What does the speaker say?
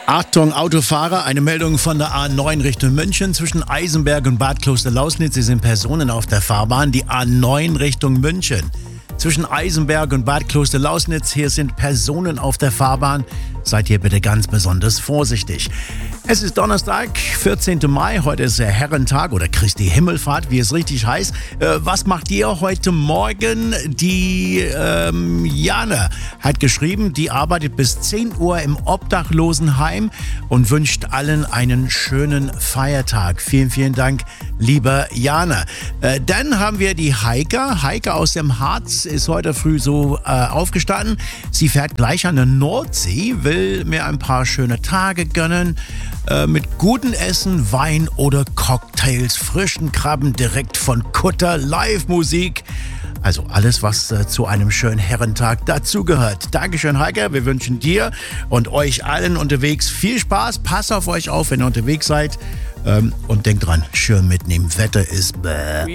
Achtung, Autofahrer, eine Meldung von der A9 Richtung München zwischen Eisenberg und Bad Klosterlausnitz. Sie sind Personen auf der Fahrbahn, die A9 Richtung München. Zwischen Eisenberg und Bad Klosterlausnitz, hier sind Personen auf der Fahrbahn. Seid hier bitte ganz besonders vorsichtig. Es ist Donnerstag, 14. Mai. Heute ist der Herrentag oder Christi Himmelfahrt, wie es richtig heißt. Was macht ihr heute Morgen? Die Jana hat geschrieben, die arbeitet bis 10 Uhr im Obdachlosenheim und wünscht allen einen schönen Feiertag. Vielen, vielen Dank, lieber Jana. Dann haben wir die Heike. Heike aus dem Harz ist heute früh so aufgestanden. Sie fährt gleich an der Nordsee, will mir ein paar schöne Tage gönnen. Mit gutem Essen, Wein oder Cocktails, frischen Krabben direkt von Kutter, Live-Musik. Also alles, was zu einem schönen Herrentag dazugehört. Dankeschön, Heike. Wir wünschen dir und euch allen unterwegs viel Spaß. Passt auf euch auf, wenn ihr unterwegs seid. Und denkt dran, schön mitnehmen. Wetter ist bäh.